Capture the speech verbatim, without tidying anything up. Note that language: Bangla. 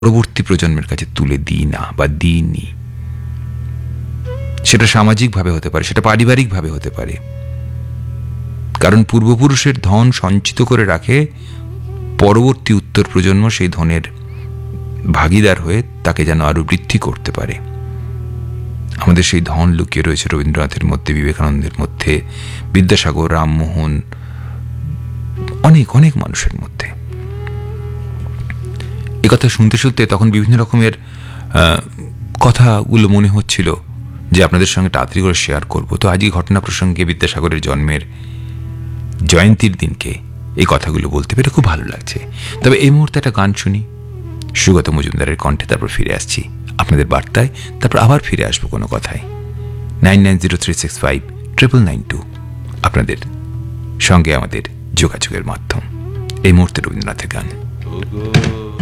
পরবর্তী প্রজন্মের কাছে তুলে দিই না বা দিইনি। সেটা সামাজিকভাবে হতে পারে, সেটা পারিবারিকভাবে হতে পারে। কারণ পূর্বপুরুষের ধন সঞ্চিত করে রাখে, পরবর্তী উত্তর প্রজন্ম সেই ধনের ভাগিদার হয়ে তাকে যেন আরো বৃদ্ধি করতে পারে। আমাদের সেই ধন লুকিয়ে রয়েছে রবীন্দ্রনাথের মধ্যে, বিবেকানন্দের মধ্যে, বিদ্যাসাগর, রামমোহন, অনেক অনেক মানুষের মধ্যে। এ কথা শুনতে শুনতে তখন বিভিন্ন রকমের কথাগুলো মনে হচ্ছিল যে আপনাদের সঙ্গে তাড়াতাড়ি করে শেয়ার করব। তো আজকে ঘটনা প্রসঙ্গে বিদ্যাসাগরের জন্মের জয়ন্তীর দিনকে এই কথাগুলো বলতে পেরে খুব ভালো লাগছে। তবে এই মুহূর্তে একটা গান শুনি সুগত মজুমদারের কণ্ঠে, তারপর ফিরে আসছি আপনাদের বার্তায়, তারপর আবার ফিরে আসবো কোনো কথায়। Nine nine zero three six five triple nine two আপনাদের সঙ্গে আমাদের যোগাযোগের মাধ্যম। এই মুহূর্তে রবীন্দ্রনাথের গান।